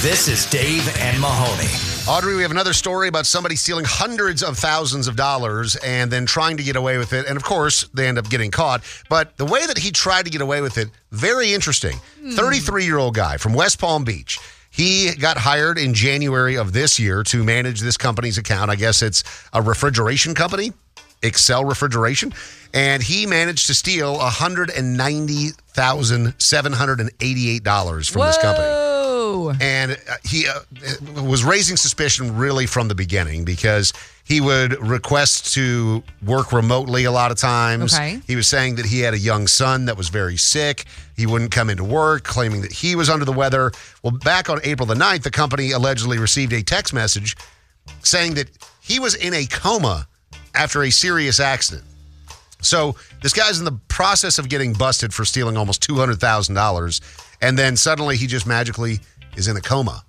This is Dave and Mahoney. Audrey, we have another story about somebody stealing hundreds of thousands of dollars and then trying to get away with it. And of course, they end up getting caught. But the way that he tried to get away with it, very interesting. 33-year-old guy from West Palm Beach. He got hired in January of this year to manage this company's account. I guess it's a refrigeration company, Excel Refrigeration. And he managed to steal $190,788 from this company. And he was raising suspicion really from the beginning because he would request to work remotely a lot of times. Okay. He was saying that he had a young son that was very sick. He wouldn't come into work, claiming that he was under the weather. Well, back on April the 9th, the company allegedly received a text message saying that he was in a coma after a serious accident. So this guy's in the process of getting busted for stealing almost $200,000, and then suddenly he just magically is in a coma.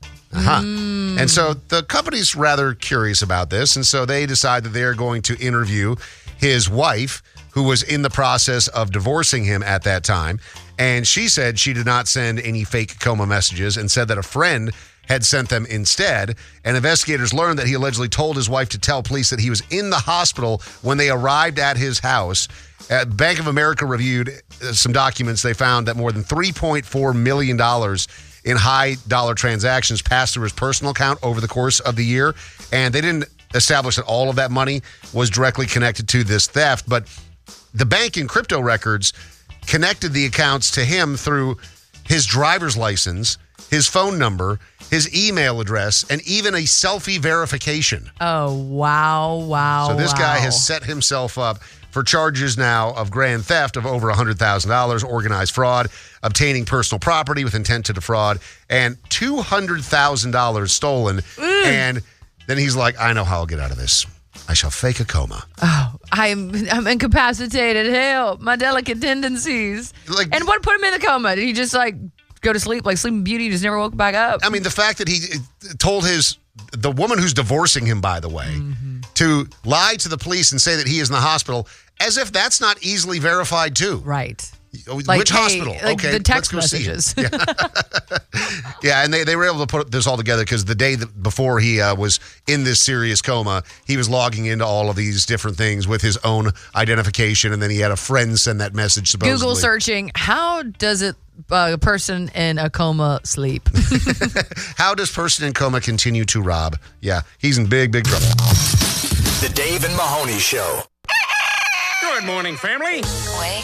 And so the company's rather curious about this, and so they decide that they're going to interview his wife, who was in the process of divorcing him at that time, and she said she did not send any fake coma messages and said that a friend had sent them instead. And investigators learned that he allegedly told his wife to tell police that he was in the hospital when they arrived at his house. Bank of America reviewed some documents. They found that more than $3.4 million in high-dollar transactions passed through his personal account over the course of the year. And they didn't establish that all of that money was directly connected to this theft. But the bank and crypto records connected the accounts to him through his driver's license, his phone number, his email address, and even a selfie verification. Oh, wow. So this guy has set himself up for charges now of grand theft of over $100,000, organized fraud, obtaining personal property with intent to defraud, and $200,000 stolen. And then he's like, I know how I'll get out of this. I shall fake a coma. Oh, I'm incapacitated. Help, my delicate tendencies. And what put him in the coma? Did he just go to sleep, like Sleeping Beauty, just never woke back up? I mean, the fact that he told the woman who's divorcing him, by the way, to lie to the police and say that he is in the hospital, as if that's not easily verified too. Right. Which hospital? Okay, the text let's go messages. See him. Yeah, and they were able to put this all together because the day before he was in this serious coma, he was logging into all of these different things with his own identification, and then he had a friend send that message supposedly. Google searching, how does a person in a coma sleep? How does person in coma continue to rob? Yeah, he's in big, big trouble. The Dave and Mahoney Show. Good morning, family. Wake